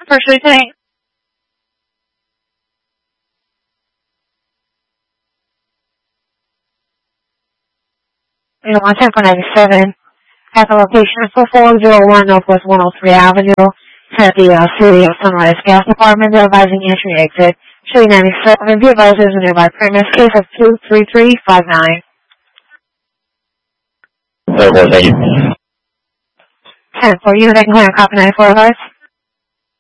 First Lieutenant. 1097. At the location of 4401 Northwest 103 Avenue. At the City of Sunrise Gas Department, they're advising entry exit. Showing 97, the advisors a nearby premise, case of 23359. Thank you. 10-4 unit, I can clear copy 94 advice.